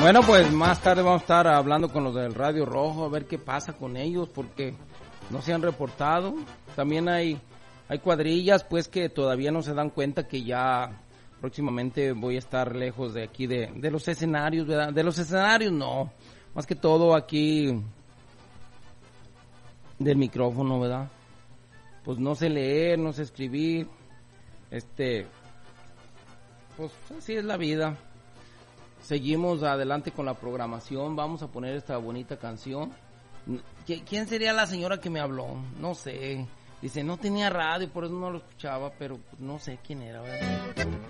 Bueno, pues más tarde vamos a estar hablando con los del Radio Rojo, a ver qué pasa con ellos, porque no se han reportado. También hay cuadrillas, pues, que todavía no se dan cuenta que ya próximamente voy a estar lejos de aquí, de los escenarios, ¿verdad? De los escenarios no, más que todo aquí del micrófono, ¿verdad? Pues no sé leer, no sé escribir, pues así es la vida. Seguimos adelante con la programación, vamos a poner esta bonita canción. ¿Quién sería la señora que me habló? No sé. Dice, no tenía radio, por eso no lo escuchaba, pero no sé quién era, ¿verdad?